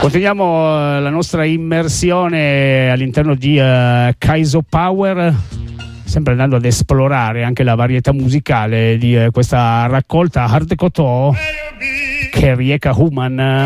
Continuiamo la nostra immersione all'interno di Kaiso Power, sempre andando ad esplorare anche la varietà musicale di questa raccolta Hard Koto che Rieka Human.